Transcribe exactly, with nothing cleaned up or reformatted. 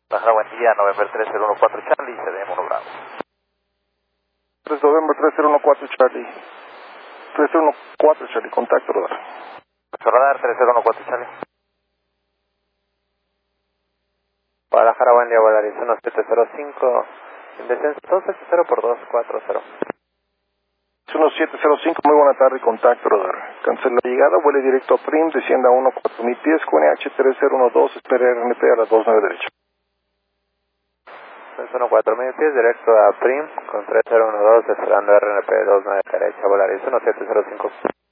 Baja, buen día, November tres cero uno cuatro Charlie, C D M uno Bravo. tres November tres cero uno cuatro Charlie. tres cero uno cuatro Charlie, contacto radar. Radar tres cero uno cuatro Charlie. Guadalajara, buen día, Volaris uno siete cero cinco, en descenso dos ocho cero por dos cuatro cero. uno siete cero cinco, muy buena tarde, contacto radar. Cancela la llegada, vuele directo a Prim, descienda a uno cuatro mil pies, Q N H tres cero uno dos, espera R N P a las dos nueve derecha. tres uno cuatro mil pies, directo a Prim, con tres cero uno dos, esperando R N P dos nueve derecha, Volaris uno siete cero cinco.